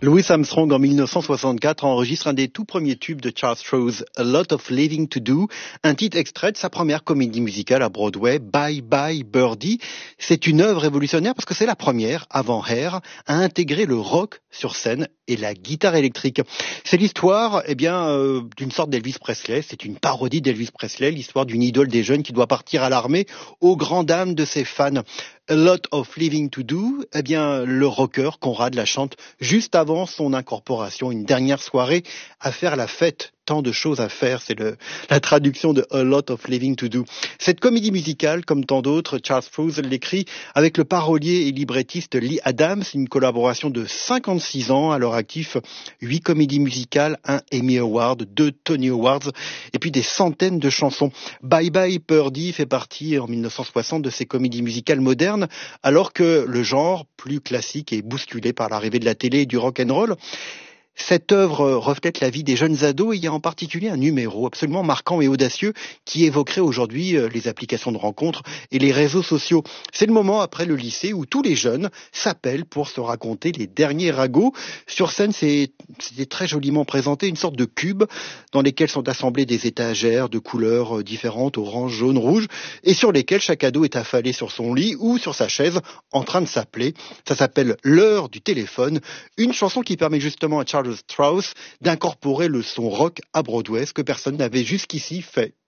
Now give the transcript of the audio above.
Louis Armstrong, en 1964, enregistre un des tout premiers tubes de Charles Strouse, A Lot of Living to Do, un titre extrait de sa première comédie musicale à Broadway, Bye Bye Birdie. C'est une œuvre révolutionnaire parce que c'est la première, avant Hair, à intégrer le rock sur scène et la guitare électrique. C'est l'histoire, d'une sorte d'Elvis Presley. C'est une parodie d'Elvis Presley, l'histoire d'une idole des jeunes qui doit partir à l'armée aux grandes dames de ses fans. A Lot of Living to Do, le rocker Conrad la chante juste avant son incorporation, une dernière soirée à faire la fête. Tant de choses à faire, c'est la traduction de A Lot of Living to Do. Cette comédie musicale, comme tant d'autres, Charles Strouse l'écrit avec le parolier et librettiste Lee Adams, une collaboration de 56 ans, à leur actif 8 comédies musicales, 1 Emmy Award, 2 Tony Awards, et puis des centaines de chansons. Bye Bye Birdie fait partie, en 1960, de ces comédies musicales modernes, alors que le genre, plus classique, est bousculé par l'arrivée de la télé et du rock'n'roll. Cette œuvre reflète la vie des jeunes ados et il y a en particulier un numéro absolument marquant et audacieux qui évoquerait aujourd'hui les applications de rencontres et les réseaux sociaux. C'est le moment après le lycée où tous les jeunes s'appellent pour se raconter les derniers ragots. Sur scène, c'était très joliment présenté, une sorte de cube dans lesquels sont assemblés des étagères de couleurs différentes, orange, jaune, rouge, et sur lesquels chaque ado est affalé sur son lit ou sur sa chaise en train de s'appeler. Ça s'appelle L'heure du téléphone, une chanson qui permet justement à Charles Strouse d'incorporer le son rock à Broadway, ce que personne n'avait jusqu'ici fait.